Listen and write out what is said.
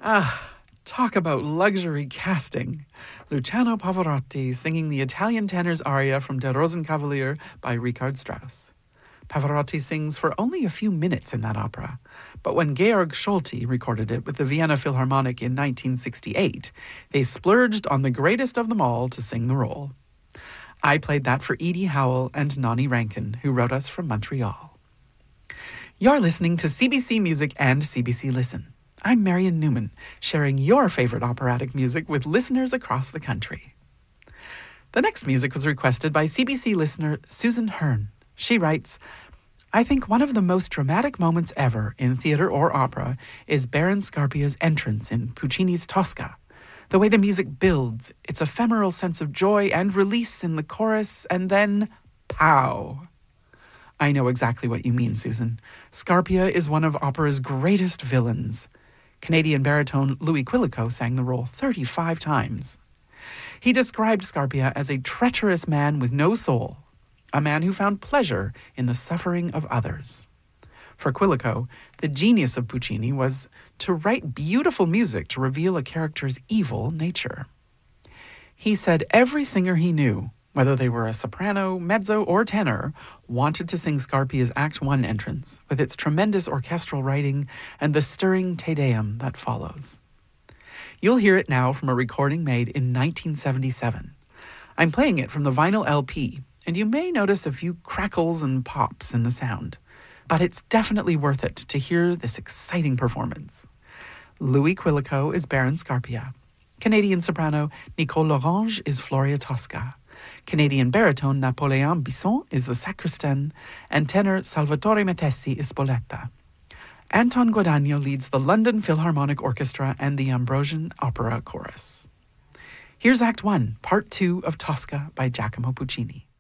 Talk about luxury casting. Luciano Pavarotti singing the Italian tenor's aria from Der Rosenkavalier by Richard Strauss. Pavarotti sings for only a few minutes in that opera, but when Georg Scholti recorded it with the Vienna Philharmonic in 1968, they splurged on the greatest of them all to sing the role. I played that for Edie Howell and Nani Rankin, who wrote us from Montreal. You're listening to CBC Music and CBC Listen. I'm Marion Newman, sharing your favorite operatic music with listeners across the country. The next music was requested by CBC listener Susan Hearn. She writes, I think one of the most dramatic moments ever in theater or opera is Baron Scarpia's entrance in Puccini's Tosca. The way the music builds, its ephemeral sense of joy and release in the chorus, and then pow. I know exactly what you mean, Susan. Scarpia is one of opera's greatest villains. Canadian baritone Louis Quilico sang the role 35 times. He described Scarpia as a treacherous man with no soul, a man who found pleasure in the suffering of others. For Quilico, the genius of Puccini was to write beautiful music to reveal a character's evil nature. He said every singer he knew, whether they were a soprano, mezzo, or tenor, wanted to sing Scarpia's Act I entrance, with its tremendous orchestral writing and the stirring Te Deum that follows. You'll hear it now from a recording made in 1977. I'm playing it from the vinyl LP, and you may notice a few crackles and pops in the sound. But it's definitely worth it to hear this exciting performance. Louis Quilico is Baron Scarpia. Canadian soprano Nicole Lorange is Floria Tosca. Canadian baritone Napoleon Bisson is the sacristan, and tenor Salvatore Matesi is Spoletta. Anton Guadagno leads the London Philharmonic Orchestra and the Ambrosian Opera Chorus. Here's Act 1, Part 2 of Tosca by Giacomo Puccini.